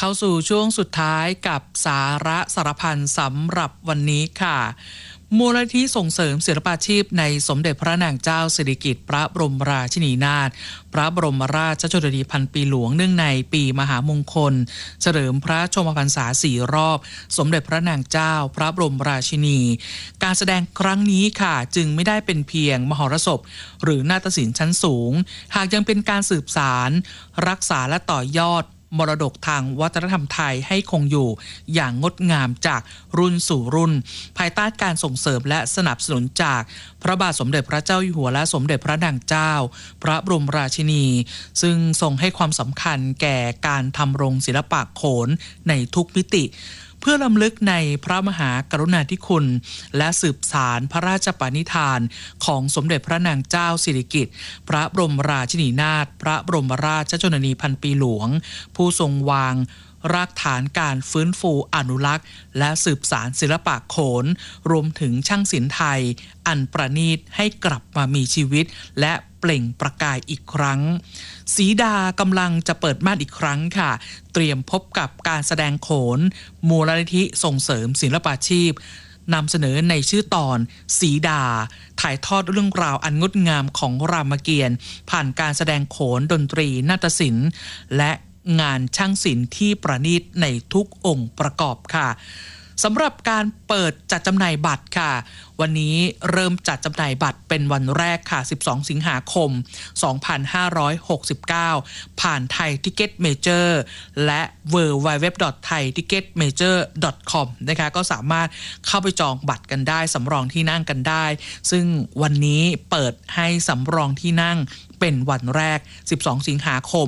เข้าสู่ช่วงสุดท้ายกับสาระสารพันสำหรับวันนี้ค่ะมูลนิธิส่งเสริมศิลปาชีพในสมเด็จพระนางเจ้าสิริกิติ์พระบรมราชินีนาถพระบรมราชชนนีพันปีหลวงเนื่องในปีมหามงคลเฉลิมพระชนมพรรษา4 รอบสมเด็จพระนางเจ้าพระบรมราชินีการแสดงครั้งนี้ค่ะจึงไม่ได้เป็นเพียงมหรสพหรือนาฏศิลป์ชั้นสูงหากยังเป็นการสืบสานรักษาและต่อยอดมรดกทางวัฒนธรรมไทยให้คงอยู่อย่างงดงามจากรุ่นสู่รุ่นภายใต้การส่งเสริมและสนับสนุนจากพระบาทสมเด็จพระเจ้าอยู่หัวและสมเด็จพระนางเจ้าพระบรมราชินีซึ่งทรงให้ความสำคัญแก่การทำรงศิลปะโขนในทุกมิติเพื่อรำลึกในพระมหากรุณาธิคุณและสืบสานพระราชปณิธานของสมเด็จพระนางเจ้าสิริกิติ์พระบรมราชินีนาถพระบรมราชชนนีพันปีหลวงผู้ทรงวางรากฐานการฟื้นฟูอนุรักษ์และสืบสานศิลปะโขนรวมถึงช่างศิลป์ไทยอันประณีตให้กลับมามีชีวิตและเปล่งประกายอีกครั้งศรีดากำลังจะเปิดม่านอีกครั้งค่ะเตรียมพบกับการแสดงโขนมูลนิธิส่งเสริมศิลปาชีพนำเสนอในชื่อตอนศรีดาถ่ายทอดเรื่องราวอันงดงามของรามเกียรติ์ผ่านการแสดงโขนดนตรีนาฏศิลป์และงานช่างศิลป์ที่ประณีตในทุกองค์ประกอบค่ะสำหรับการเปิดจัดจำหน่ายบัตรค่ะวันนี้เริ่มจัดจำหน่ายบัตรเป็นวันแรกค่ะ12 สิงหาคม 2569 ผ่านไทยทิกเก็ตเมเจอร์และ www.thaiticketmajor.com นะคะก็สามารถเข้าไปจองบัตรกันได้สำรองที่นั่งกันได้ซึ่งวันนี้เปิดให้สำรองที่นั่งเป็นวันแรก12 สิงหาคม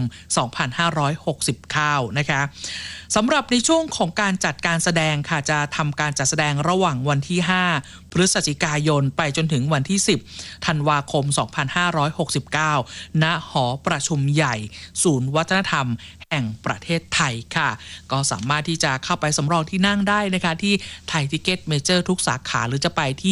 2569 นะคะสำหรับในช่วงของการจัดการแสดงค่ะจะทำการจัดแสดงระหว่างวันที่ 5 พฤศจิกายนไปจนถึงวันที่ 10 ธันวาคม 2569 ณ หอประชุมใหญ่ศูนย์วัฒนธรรมแห่งประเทศไทยค่ะก็สามารถที่จะเข้าไปสำรองที่นั่งได้นะคะที่ไทยทิกเก็ตเมเจอร์ทุกสาขาหรือจะไปที่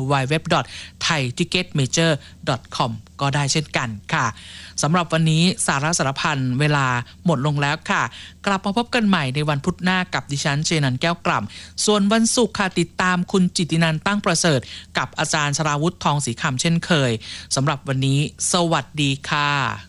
www.thaiticketmajor.com ก็ได้เช่นกันค่ะสำหรับวันนี้สาระสารพันเวลาหมดลงแล้วค่ะกลับมาพบกันใหม่ในวันพุธหน้ากับดิฉันเจนันท์แก้วกล่ำส่วนวันศุกร์ค่ะติดตามคุณจิตตินันท์ตั้งประเสริฐกับอาจารย์ชราวุฒิทองศรีคำเช่นเคยสำหรับวันนี้สวัสดีค่ะ